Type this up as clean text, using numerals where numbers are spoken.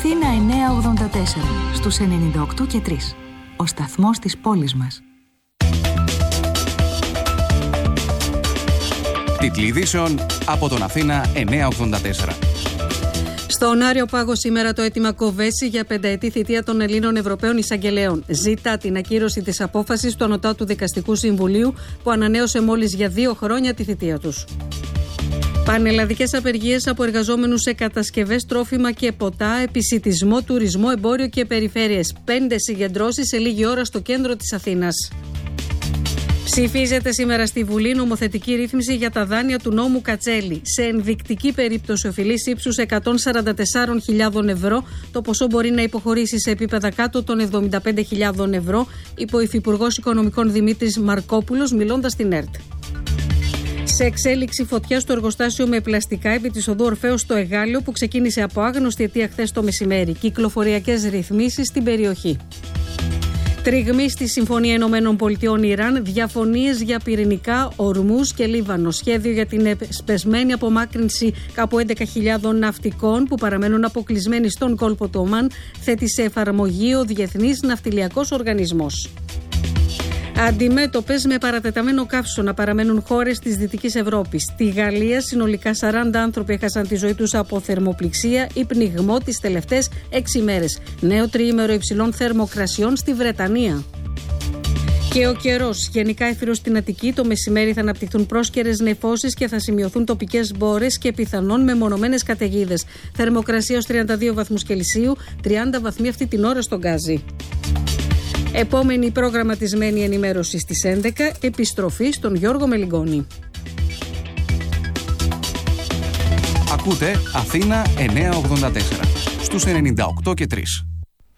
Αθήνα 984 στους 98 και 3. Ο σταθμός της πόλης μας. Τίτλοι ειδήσεων από τον Αθήνα 984. Στον Άριο Πάγο σήμερα το αίτημα Κοβέση για πενταετή θητεία των Ελλήνων Ευρωπαίων Εισαγγελέων. Ζητά την ακύρωση της απόφασης του Ανωτάτου Δικαστικού Συμβουλίου που ανανέωσε μόλις για 2 χρόνια τη θητεία τους. Πανελλαδικές απεργίες από εργαζόμενους σε κατασκευές, τρόφιμα και ποτά, επισιτισμό, τουρισμό, εμπόριο και περιφέρειες. 5 συγκεντρώσεις σε λίγη ώρα στο κέντρο της Αθήνας. Ψηφίζεται σήμερα στη Βουλή νομοθετική ρύθμιση για τα δάνεια του νόμου Κατσέλη. Σε ενδεικτική περίπτωση οφειλής ύψους 144.000 ευρώ, το ποσό μπορεί να υποχωρήσει σε επίπεδα κάτω των 75.000 ευρώ, είπε ο Υφυπουργός Οικονομικών Δημήτρης Μαρκόπουλος, μιλώντας στην ΕΡΤ. Σε εξέλιξη φωτιά στο εργοστάσιο με πλαστικά επί της οδού Ορφέως στο Εγάλεο, που ξεκίνησε από άγνωστη αιτία χθες το μεσημέρι. Κυκλοφοριακές ρυθμίσεις στην περιοχή. Τριγμή στη Συμφωνία Ηνωμένων Πολιτειών Ιράν, διαφωνίες για πυρηνικά, Ορμούζ και Λίβανο. Σχέδιο για την εσπεσμένη απομάκρυνση κάπου 11.000 ναυτικών που παραμένουν αποκλεισμένοι στον κόλπο του Ομάν θέτει σε εφαρμογή ο Διεθνής Ναυτιλιακός Οργανισμός. Αντιμέτωπες με παρατεταμένο καύσωνα παραμένουν χώρες της Δυτικής Ευρώπης. Στη Γαλλία συνολικά 40 άνθρωποι έχασαν τη ζωή τους από θερμοπληξία ή πνιγμό τις τελευταίες 6 μέρες. Νέο τριήμερο υψηλών θερμοκρασιών στη Βρετανία. Και ο καιρός. Γενικά έφυρος στην Αττική. Το μεσημέρι θα αναπτυχθούν πρόσκαιρες νεφώσεις και θα σημειωθούν τοπικές μπόρες και πιθανόν μεμονωμένες καταιγίδες. Θερμοκρασία ως 32 βαθμούς Κελσίου, 30 βαθμοί αυτή την ώρα στον Γκάζι. Επόμενη προγραμματισμένη ενημέρωση στις 11, επιστροφή στον Γιώργο Μελιγκόνη. Ακούτε Αθήνα 984 στους 98 και 3.